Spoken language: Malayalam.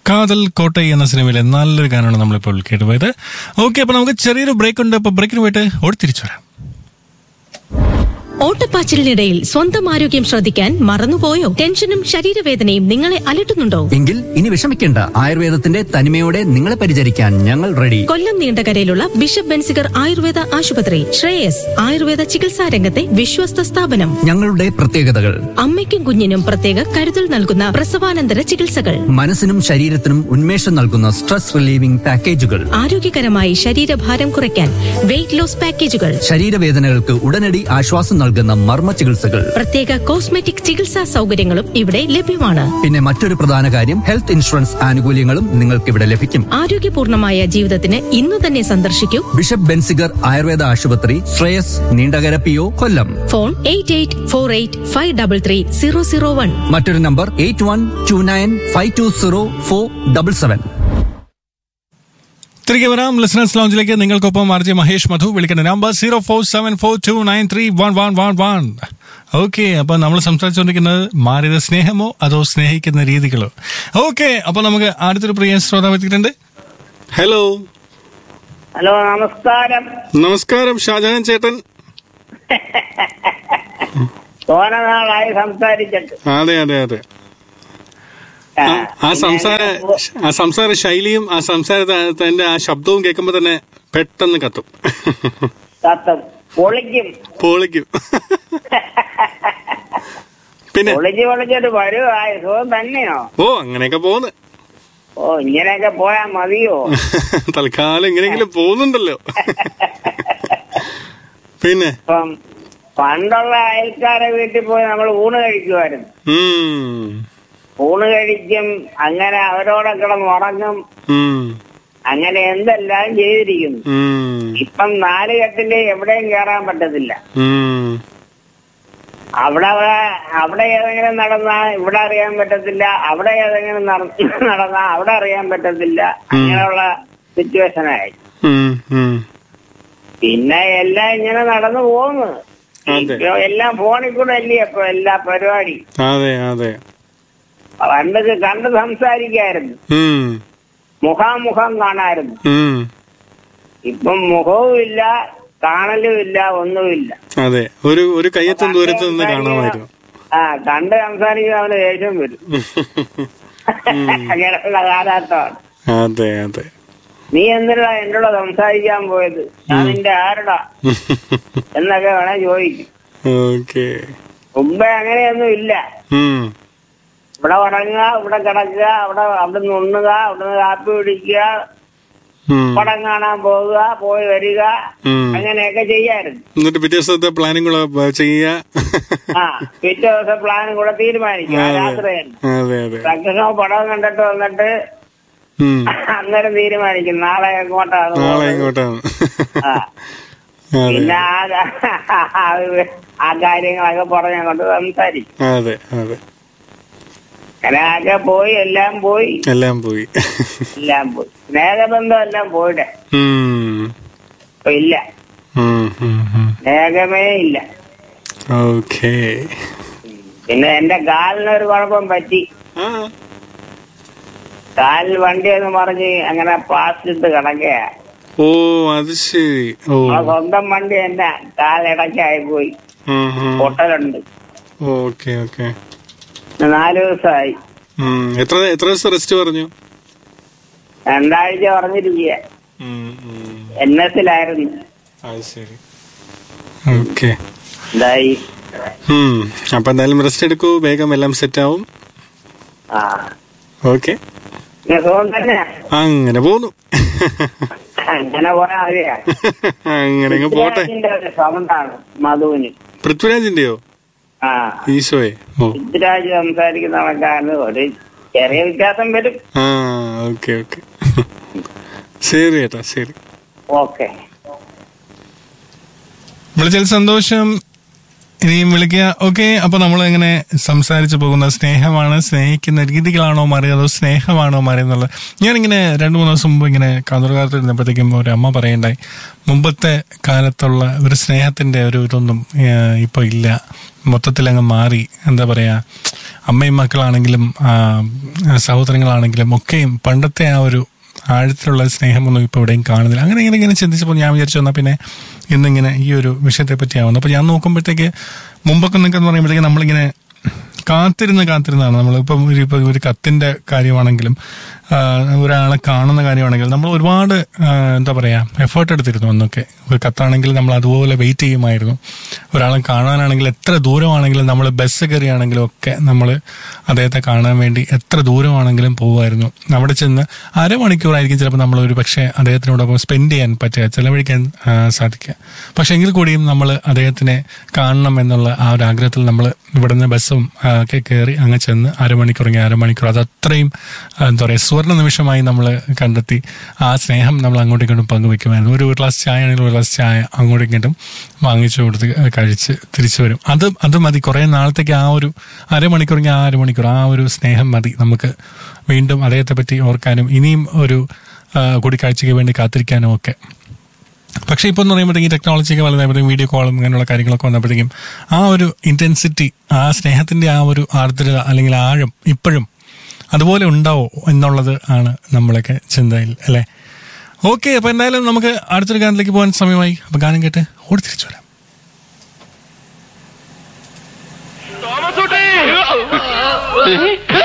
കാതൽ കോട്ടൈ എന്ന സിനിമയിലെ നല്ലൊരു ഗാനമാണ് നമ്മളിപ്പോൾ കേട്ടുപോയത്. ഓക്കെ, അപ്പൊ നമുക്ക് ചെറിയൊരു ബ്രേക്ക് ഉണ്ട്. അപ്പൊ ബ്രേക്കിന് പോയിട്ട് ഓടി തിരിച്ചു വരാം. ഓട്ടപ്പാച്ചിലിനിടയിൽ സ്വന്തം ആരോഗ്യം ശ്രദ്ധിക്കാൻ മറന്നുപോയോ? ടെൻഷനും ശരീരവേദനയും നിങ്ങളെ അലട്ടുന്നുണ്ടോ? എങ്കിൽ ഇനി വിഷമിക്കേണ്ട. ആയുർവേദത്തിന്റെ തനിമയോടെ നിങ്ങളെ പരിചരിക്കാൻ ഞങ്ങൾ റെഡി. കൊല്ലം നീണ്ടകരയിലുള്ള ബിഷപ്പ് ബെൻസിഗർ ആയുർവേദ ആശുപത്രി, ശ്രേയസ് ആയുർവേദ ചികിത്സാ രംഗത്തെ വിശ്വസ്ത സ്ഥാപനം. ഞങ്ങളുടെ പ്രത്യേകതകൾ: അമ്മയ്ക്കും കുഞ്ഞിനും പ്രത്യേക കരുതൽ നൽകുന്ന പ്രസവാനന്തര ചികിത്സകൾ, മനസ്സിനും ശരീരത്തിനും ഉന്മേഷം നൽകുന്ന സ്ട്രെസ് റിലീവിംഗ് പാക്കേജുകൾ, ആരോഗ്യകരമായി ശരീരഭാരം കുറയ്ക്കാൻ വെയിറ്റ് ലോസ് പാക്കേജുകൾ, ശരീരവേദനകൾക്ക് ഉടനടി ആശ്വാസം നൽകുന്ന മർമ്മ ചികിത്സകൾ, പ്രത്യേക കോസ്മെറ്റിക് ചികിത്സാ സൗകര്യങ്ങളും ഇവിടെ ലഭ്യമാണ്. പിന്നെ മറ്റൊരു പ്രധാന കാര്യം, ഹെൽത്ത് ഇൻഷുറൻസ് ആനുകൂല്യങ്ങളും നിങ്ങൾക്ക് ഇവിടെ ലഭിക്കും. ആരോഗ്യപൂർണമായ ജീവിതത്തിന് ഇന്നു തന്നെ സന്ദർശിക്കൂ ബിഷപ്പ് ബെൻസിഗർ ആയുർവേദ ആശുപത്രി, ശ്രേയസ്, നീണ്ടകര PO, കൊല്ലം. ഫോൺ 8848533001. മറ്റൊരു നമ്പർ 8129520477. തിരികെ വരാം ലിസണേഴ്സ് ലോഞ്ചിലേക്ക്. നിങ്ങൾക്കൊപ്പം RJ മഹേഷ് മധു. വിളിക്കേണ്ട നമ്പർ 0474293111. ഓക്കെ, അപ്പൊ നമ്മൾ സംസാരിച്ചുകൊണ്ടിരിക്കുന്നത് മാറിയത് സ്നേഹമോ അതോ സ്നേഹിക്കുന്ന രീതികളോ? ഓക്കെ, അപ്പൊ നമുക്ക് അടുത്തൊരു പ്രിയ ശ്രോതാവ് എത്തിയിട്ടുണ്ട്. ഹലോ. ഹലോ, നമസ്കാരം. നമസ്കാരം ഷാജഹാൻ ചേട്ടൻ. തോനെ നാളായി സംസാരിച്ചിട്ട്. അതെ അതെ അതെ. ആ സംസാര ശൈലിയും ആ സംസാരത്തിന്റെ ആ ശബ്ദവും കേൾക്കുമ്പോ തന്നെ പെട്ടെന്ന് കത്തും. പൊളിക്കും. പിന്നെ പൊളിച്ചിട്ട് വരുവായ സുഖം തന്നെയോ? ഓ, അങ്ങനെയൊക്കെ പോന്ന്. ഓ, ഇങ്ങനെയൊക്കെ പോയാ മതിയോ? തൽക്കാലം ഇങ്ങനെയെങ്കിലും പോകുന്നുണ്ടല്ലോ. പിന്നെ പണ്ടുള്ള അയൽക്കാരെ വീട്ടിൽ പോയി നമ്മൾ ഊണ് കഴിക്കുമായിരുന്നു. ഊണ് കഴിക്കും, അങ്ങനെ അവരോടെ കിടന്നുറങ്ങും, അങ്ങനെ എന്തെല്ലാം ചെയ്തിരിക്കുന്നു. ഇപ്പം നാലുകെട്ടിന്റെ എവിടെയും കയറാൻ പറ്റത്തില്ല. അവിടെ ഏതെങ്കിലും നടന്നാ ഇവിടെ അറിയാൻ പറ്റത്തില്ല, അവിടെ ഏതെങ്കിലും നടന്നാ അവിടെ അറിയാൻ പറ്റത്തില്ല. അങ്ങനെയുള്ള സിറ്റുവേഷനായി. പിന്നെ എല്ലാം ഇങ്ങനെ നടന്നു പോകുന്നു. എല്ലാം ഫോണിൽ കൂടെ അല്ലേ അപ്പൊ എല്ലാ പരിപാടി. കണ്ട് സംസാരിക്കായിരുന്നു, മുഖാമുഖം കാണായിരുന്നു. ഇപ്പം മുഖവും ഇല്ല, കാണലും ഇല്ല, ഒന്നുമില്ല. അതെ, ഒരു കയ്യെത്തും ദൂരത്ത് നിന്ന് കാണാമായിരുന്നു. കണ്ട് സംസാരിക്കുന്ന അവന് ദേഷ്യം വരും. അങ്ങനെയുള്ള കാലഘട്ടമാണ്. അതെ അതെ. നീ എന്തിനാ എന്നോട് സംസാരിക്കാൻ പോയത്? ഞാൻ നിന്റെ ആരടാ എന്നൊക്കെ വേണേ ചോദിക്കും. മുമ്പേ അങ്ങനെയൊന്നും ഇല്ല. ഇവിടെ ഉറങ്ങുക, ഇവിടെ കിടക്കുക, അവിടുന്ന് ഉണ്ണുക, അവിടുന്ന് കാപ്പി കുടിക്കുക, പടം കാണാൻ പോവുക, പോയി വരിക, അങ്ങനെയൊക്കെ ചെയ്യായിരുന്നു. എന്നിട്ട് പിറ്റേ ദിവസത്തെ പ്ലാനിങ് ചെയ്യുക. പിറ്റേ ദിവസം പ്ലാനും കൂടെ തീരുമാനിക്കുക. രാത്രിയാണ് പ്രകൃതം പടം കണ്ടിട്ട് വന്നിട്ട് അന്നേരം തീരുമാനിക്കും നാളെ എങ്ങോട്ടാണ്. പിന്നെ ആ കാര്യങ്ങളൊക്കെ പറഞ്ഞങ്ങോട്ട് സംസാരിക്കും. അങ്ങനെയൊക്കെ പോയി, എല്ലാം പോയി. സ്നേഹബന്ധം എല്ലാം പോയിട്ടെ ഇല്ല, സ്നേഹമേ ഇല്ല. പിന്നെ എന്റെ കാലിനൊരു കുഴപ്പം പറ്റി. കാലിൽ വണ്ടി എന്ന് പറഞ്ഞ് അങ്ങനെ പ്ലാസ്റ്റിക് ഇട്ട് കിടക്കയാ. ഓ, അത് ശരി. സ്വന്തം വണ്ടി തന്നെ കാലിടക്കായി പോയി, പൊട്ടലുണ്ട്. 4 ദിവസമായി. എത്ര ദിവസം റെസ്റ്റ് പറഞ്ഞു? 2 ആഴ്ച പറഞ്ഞിരിക്കുക. NS-ലായിരുന്നു. എന്തായി? അപ്പൊ എന്തായാലും റെസ്റ്റ് എടുക്കൂ, വേഗം എല്ലാം സെറ്റ് ആവും. ഓക്കെ, അങ്ങനെ പോന്നു. അങ്ങനെ പോയാ മതിയാ. അങ്ങനെ പോട്ടെ. സൗണ്ടാണ് മധുവിന്. പൃഥ്വിരാജിന്റെയോ? ഈശോയെ. പൃഥ്വിരാജ് സംസാരിക്കുന്ന ആൾക്കാരന് ഒരു ചെറിയ വ്യത്യാസം വരും. ഓക്കെ. ശരി ഏട്ടാ, ശരി. ഓക്കെ. വിളിച്ചാൽ സന്തോഷം. ഇനിയും വിളിക്കുക. ഓക്കെ, അപ്പൊ നമ്മൾ ഇങ്ങനെ സംസാരിച്ചു പോകുന്ന സ്നേഹമാണ്, സ്നേഹിക്കുന്ന രീതികളാണോ മാറി അതോ സ്നേഹമാണോ മാറി എന്നുള്ളത്. ഞാനിങ്ങനെ 2-3 ദിവസം മുമ്പ് ഇങ്ങനെ കാതോർകാലത്ത് ഇരുന്നപ്പോഴത്തേക്കും ഒരു അമ്മ പറയണ്ടായി, മുമ്പത്തെ കാലത്തുള്ള ഒരു സ്നേഹത്തിന്റെ ഒരു ഇതൊന്നും ഇപ്പൊ ഇല്ല, മൊത്തത്തിൽ അങ്ങ് മാറി. എന്താ പറയാ, അമ്മയും മക്കളാണെങ്കിലും സഹോദരങ്ങളാണെങ്കിലും ഒക്കെയും പണ്ടത്തെ ആ ഒരു ആഴത്തിലുള്ള സ്നേഹമൊന്നും ഇപ്പോൾ എവിടെയും കാണുന്നില്ല. അങ്ങനെ ഇങ്ങനെ ചിന്തിച്ചപ്പോൾ ഞാൻ വിചാരിച്ചു വന്നാൽ പിന്നെ ഇന്നിങ്ങനെ ഈ ഒരു വിഷയത്തെ പറ്റിയാവുന്നു. അപ്പോൾ ഞാൻ നോക്കുമ്പോഴത്തേക്ക് മുമ്പൊക്കെ എന്നൊക്കെ പറയുമ്പോഴത്തേക്ക് നമ്മളിങ്ങനെ കാത്തിരുന്നാണ് നമ്മളിപ്പം ഒരു കത്തിന്റെ കാര്യമാണെങ്കിലും ഒരാളെ കാണുന്ന കാര്യമാണെങ്കിലും നമ്മൾ ഒരുപാട് എന്താ പറയാ എഫേർട്ട് എടുത്തിരുന്നു. അന്നൊക്കെ ഒരു കത്താണെങ്കിൽ നമ്മൾ അതുപോലെ വെയിറ്റ് ചെയ്യുമായിരുന്നു. ഒരാളെ കാണാനാണെങ്കിൽ എത്ര ദൂരമാണെങ്കിലും നമ്മൾ ബസ് കയറിയാണെങ്കിലും ഒക്കെ നമ്മൾ അദ്ദേഹത്തെ കാണാൻ വേണ്ടി എത്ര ദൂരമാണെങ്കിലും പോകുമായിരുന്നു. അവിടെ ചെന്ന് അരമണിക്കൂറായിരിക്കും ചിലപ്പോൾ നമ്മൾ ഒരു പക്ഷേ അദ്ദേഹത്തിനോടൊപ്പം സ്പെൻഡ് ചെയ്യാൻ പറ്റുക, ചെലവഴിക്കാൻ സാധിക്കുക. പക്ഷെ എങ്കിൽ കൂടിയും നമ്മൾ അദ്ദേഹത്തിനെ കാണണം എന്നുള്ള ആ ഒരു ആഗ്രഹത്തിൽ നമ്മൾ ഇവിടുന്ന് ബസ്സും ഒക്കെ കയറി അങ്ങ് ചെന്ന് അരമണിക്കൂർ അത് അത്രയും എന്താ പറയുക സുവർണ്ണ നിമിഷമായി നമ്മൾ കണ്ടെത്തി ആ സ്നേഹം നമ്മൾ അങ്ങോട്ടും ഇങ്ങോട്ടും പങ്കുവെക്കുമായിരുന്നു. ഒരു ഗ്ലാസ് ചായ ആണെങ്കിൽ ഒരു ഗ്ലാസ് ചായ അങ്ങോട്ടും ഇങ്ങോട്ടും വാങ്ങിച്ചു കൊടുത്ത് കഴിച്ച് തിരിച്ചു വരും. അത് മതി. കുറേ നാളത്തേക്ക് ആ ഒരു അരമണിക്കൂർ ആ ഒരു സ്നേഹം മതി നമുക്ക് വീണ്ടും അദ്ദേഹത്തെ പറ്റി ഓർക്കാനും ഇനിയും ഒരു കൂടിക്കാഴ്ചയ്ക്ക് വേണ്ടി കാത്തിരിക്കാനും ഒക്കെ. പക്ഷെ ഇപ്പോൾ എന്ന് പറയുമ്പോഴത്തേക്കും ടെക്നോളജിയൊക്കെ വലുതായപ്പോഴത്തേക്കും വീഡിയോ കോളും അങ്ങനെയുള്ള കാര്യങ്ങളൊക്കെ വന്നപ്പോഴത്തേക്കും ആ ഒരു ഇന്റൻസിറ്റി, ആ സ്നേഹത്തിന്റെ ആ ഒരു ആർദ്രത അല്ലെങ്കിൽ ആഴം ഇപ്പോഴും അതുപോലെ ഉണ്ടാവോ എന്നുള്ളത് ആണ് നമ്മളൊക്കെ ചിന്തയിൽ അല്ലേ. ഓക്കെ, അപ്പൊ എന്തായാലും നമുക്ക് അടുത്തൊരു ഗാനത്തിലേക്ക് പോകാൻ സമയമായി. അപ്പൊ ഗാനം കേട്ട് ഓടി തിരിച്ചു വരാം.